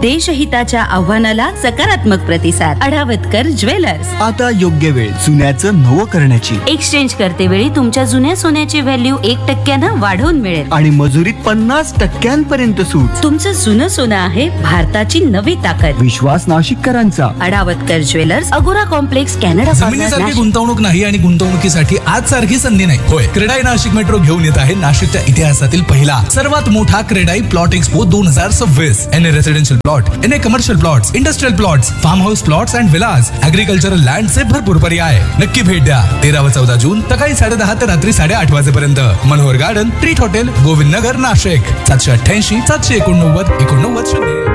देशहिताच्या आव्हानाला सकारात्मक प्रतिसाद. अढावतकर ज्वेलर्स. आता योग्य वेळ जुन्याचं नवं करण्याची. एक्सचेंज करते वेळी तुमच्या जुन्या सोन्याची व्हॅल्यू 1% वाढवून मिळेल आणि मजुरीत 50% सूट. तुमचं जुनं सोनं आहे भारताची नवी ताकद. विश्वास नाशिककरांचा. अढावतकर ज्वेलर्स, अगोरा कॉम्प्लेक्स, कॅनडा. जमिनीसारखी गुंतवणूक नाही आणि गुंतवणुकीसाठी आज सारखी संधी नाही. होय, क्रेडाई नाशिक मेट्रो घेऊन येत आहे नाशिकच्या इतिहासातील पहिला सर्वात मोठा क्रेडाई प्लॉट एक्सपो 2026. एने रेसिडेन्शियल प्लॉट, एने commercial plots, industrial plots, form house plots and Vilas, agricultural land चे भरपूर पर्याय. नक्की भेट द्या. 13 व 14 जून सकाळी 10:30 ते रात्री 8:30 वाजेपर्यंत. Manohar garden, treat hotel, Govind Nagar, Nashik. 788 789 89 0.